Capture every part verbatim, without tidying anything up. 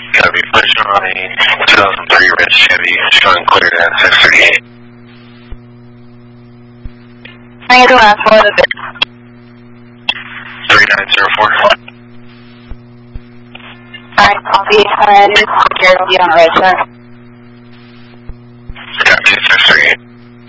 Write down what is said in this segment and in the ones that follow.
Copy. Pleasure on a two thousand three red Chevy, showing cleared at six thirty-eight. I need to ask for the bit. three nine zero four. Alright, copy. And it's clear to be on the right side. Copy, six thirty-eight.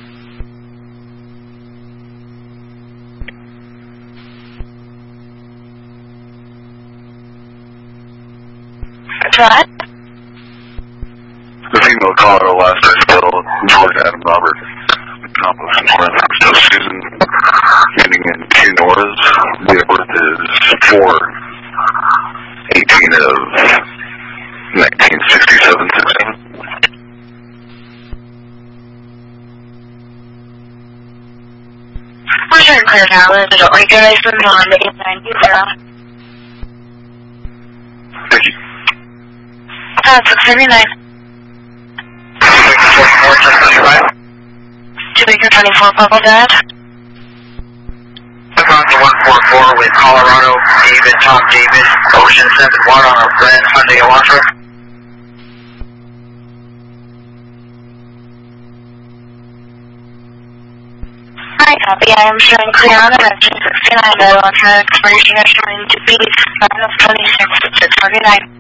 What? The female caller last I still George Adam Robert. Accomplice North. Still Susan. Ending in two Norths. Date of birth is four eighteen of nineteen sixty-seven sixteen. We're trying to clear now. There's a regulation on the eight nine zero. Thank you. Uh, six thirty-nine. Two Baker twenty-four, Purple Dad. Foxtrot one four four with Colorado, David, Tom David, Ocean seven one on a red Hyundai Elantra. Alright, copy. I am showing clear on the nineteen sixty-nine Elantra. Expiration is showing to be nine of twenty-six at six forty-nine.